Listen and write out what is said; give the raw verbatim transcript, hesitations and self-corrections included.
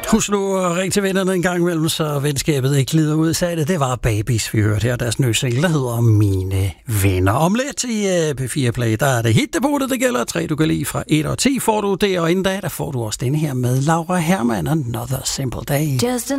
Husk nu at ringe til vennerne en gang imellem, så venskabet ikke glider ud. Så det, det var Babies, vi hørte her. Deres nye single, der hedder Mine Venner. Om lidt i P fire Play, der er det hitdepotet, det gælder. Tre, du kan lide fra et og ti får du det, og inden da, der får du også denne her med Laura Hermann, Another Simple Day. Just